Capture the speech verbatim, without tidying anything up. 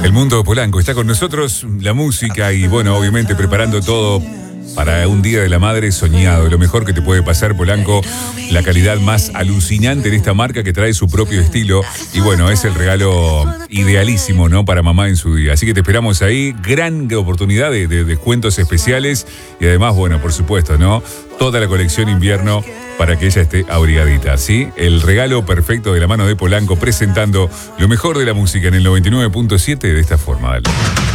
El mundo Polanco está con nosotros, la música y bueno, obviamente preparando todo para un Día de la Madre soñado. Lo mejor que te puede pasar, Polanco, la calidad más alucinante en esta marca que trae su propio estilo. Y bueno, es el regalo idealísimo, ¿no? Para mamá en su día. Así que te esperamos ahí. Gran oportunidad de, de descuentos especiales. Y además, bueno, por supuesto, ¿no? Toda la colección invierno para que ella esté abrigadita, ¿sí? El regalo perfecto de la mano de Polanco, presentando lo mejor de la música en el noventa y nueve punto siete de esta forma. Dale.